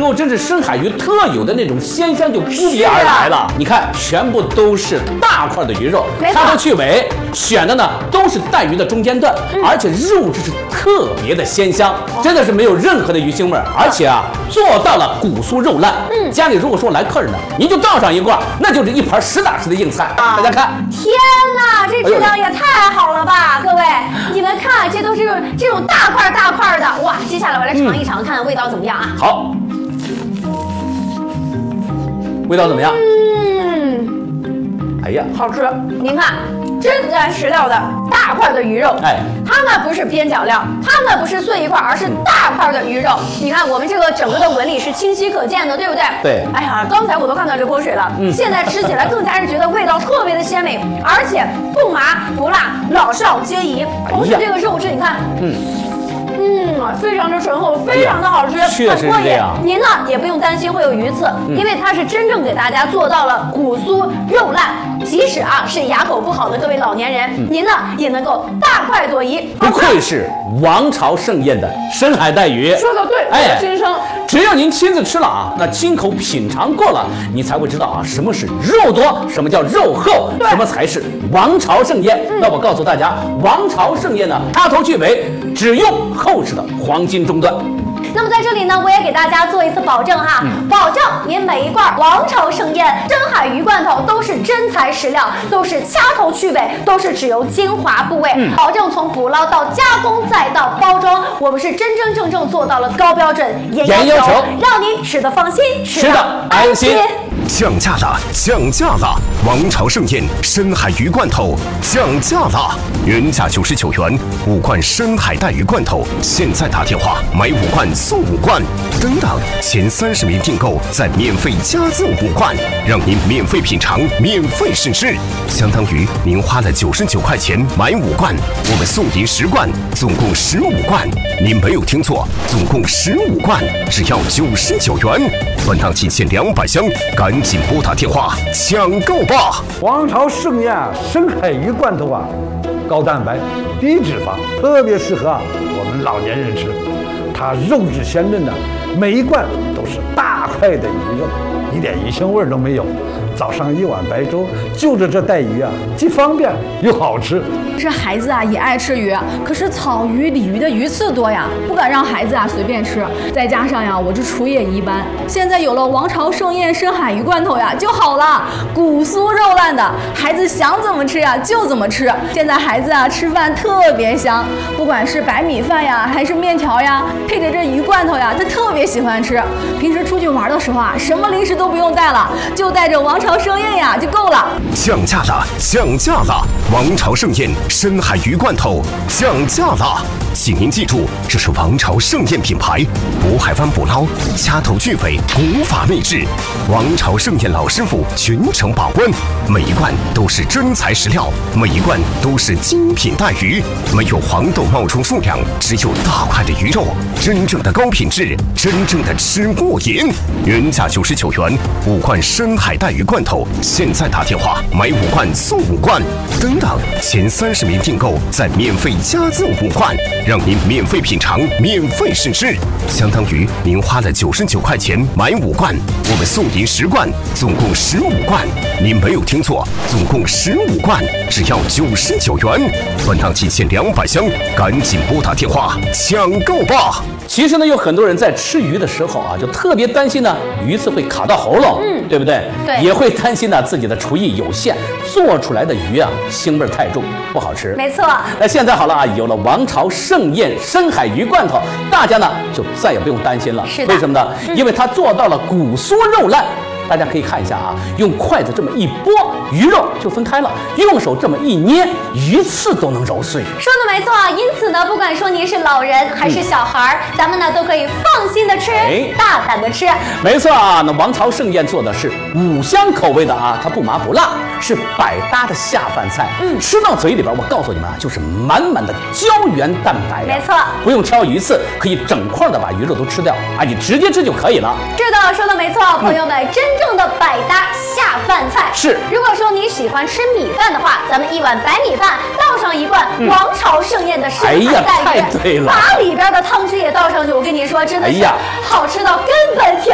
哟，真是深海鱼特有的那种鲜香就扑鼻而来了。你看，全部都是大块的鱼肉，掐头去尾，选的呢都是带鱼的中间段，而且肉质是特别的鲜香，真的是没有任何的鱼腥味，而且啊做到了骨酥肉烂。家里如果说来客人呢，您就倒上一罐，那就是一盘实打实的硬菜。大家看， 天哪，这质量也太好了吧！各位，你们看，这都是这种大块大块的，哇！接下来我来尝一尝，看味道怎么样啊？ 好，味道怎么样？哎呀， 好吃！您看，真材实料的大块的鱼肉，它们不是边角料，它们不是碎一块，而是大块的鱼肉。你看我们这个整个的纹理是清晰可见的，对不对？ 对。 哎呀，刚才我都看到流口水了。现在吃起来更加是觉得味道特别的鲜美，而且不麻不辣，老少皆宜。同时这个肉质，你看，非常的醇厚，非常的好吃， 确实是这样。 您呢也不用担心会有鱼刺，因为它是真正给大家做到了骨酥肉烂，即使啊是牙口不好的各位老年人，您呢也能够大快朵颐。 不愧是王朝盛宴的深海带鱼， 说的对，我的心声。 只要您亲自吃了啊，那亲口品尝过了，你才会知道啊，什么是肉多，什么叫肉厚，什么才是王朝盛宴。那我告诉大家，王朝盛宴呢，掐头去尾，只用厚实的黄金中段。 那么在这里呢，我也给大家做一次保证哈，保证您每一罐王朝盛宴深海鱼罐头都是真材实料，都是掐头去尾，都是只有精华部位，保证从捕捞到加工再到包装，我们是真真正正做到了高标准严要求，让您吃得放心，吃得安心。 降价了，降价了！王朝盛宴深海鱼罐头降价了，原价99元，5罐深海带鱼罐头，现在打电话买5罐送5罐，等等，前30名订购再免费加赠5罐，让您免费品尝，免费试吃，相当于您花了99块钱买5罐，我们送您10罐，总共15罐。您没有听错，总共15罐，只要99元。本档仅限200箱，赶紧拨打电话抢购吧！ 王朝盛宴深海鱼罐头啊，高蛋白、低脂肪，特别适合我们老年人吃。它肉质鲜嫩的，每一罐都是大块的鱼肉，一点鱼腥味都没有。早上1碗白粥，就着这带鱼啊，既方便又好吃。 这孩子啊也爱吃鱼，可是草鱼、鲤鱼的鱼刺多呀，不敢让孩子啊随便吃。再加上呀，我这厨艺也一般。现在有了王朝盛宴深海鱼罐头呀，就好了，骨酥肉烂的，孩子想怎么吃呀就怎么吃。现在孩子啊吃饭特别香，不管是白米饭呀，还是面条呀，配着这鱼罐头呀，他特别喜欢吃。平时出去玩的时候啊，什么零食都不用带了，就带着王朝盛宴呀就够了。 降价了，降价了！王朝盛宴深海鱼罐头降价了，请您记住，这是王朝盛宴品牌，渤海湾捕捞，掐头去尾，古法秘制，王朝盛宴老师傅全程把关，每一罐都是真材实料，每一罐都是精品带鱼，没有黄豆冒充数量，只有大块的鱼肉，真正的高品质，真正的吃过瘾。原价99元，5罐深海带鱼罐头，现在打电话买5罐送5罐，等等，前30名订购再免费加赠5罐，让您免费品尝，免费试吃，相当于您花了99块钱买5罐，我们送您10罐，总共15罐。您没有听错，总共15罐，只要99元。本档仅限200箱，赶紧拨打电话抢购吧！ 其实呢，有很多人在吃鱼的时候啊，就特别担心呢，鱼刺会卡到喉咙，对不对？ 对， 也会担心呢自己的厨艺有限，做出来的鱼啊腥味太重，不好吃。 没错。 那现在好了啊，有了王朝盛宴深海鱼罐头，大家呢就再也不用担心了。 是的。 为什么呢？因为它做到了骨酥肉烂。大家可以看一下啊，用筷子这么一拨，鱼肉就分开了；用手这么一捏，鱼刺都能揉碎。 说的没错，因此呢，不管说您是老人还是小孩，咱们呢都可以放心的吃，大胆的吃。 没错啊，那王朝盛宴做的是5香口味的啊，它不麻不辣，是百搭的下饭菜。吃到嘴里边，我告诉你们啊，就是满满的胶原蛋白呀。 没错， 不用挑鱼刺，可以整块的把鱼肉都吃掉啊，你直接吃就可以了。 是的，说的没错，朋友们，真正的百搭下饭菜是。 如果说你喜欢吃米饭的话，咱们1碗白米饭倒上1罐王朝盛宴的深海带鱼， 太对了， 把里边的汤汁也倒上去，我跟你说，真的是好吃到根本甜。